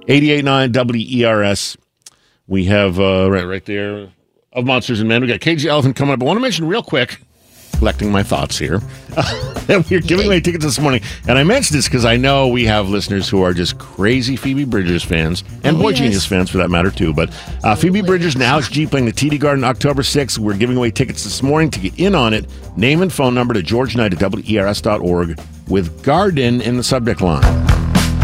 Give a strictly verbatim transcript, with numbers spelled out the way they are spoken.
eighty-eight point nine W E R S. We have, uh, right, right there, of Monsters and Men. We got K G Elephant coming up. I want to mention real quick, collecting my thoughts here, that we're giving away tickets this morning. And I mentioned this because I know we have listeners who are just crazy Phoebe Bridgers fans, and oh, Boy yes. Genius fans for that matter, too. But uh, Phoebe Bridgers and Alex G playing the T D Garden October sixth. We're giving away tickets this morning. To get in on it, name and phone number to George Knight at W E R S dot org with Garden in the subject line.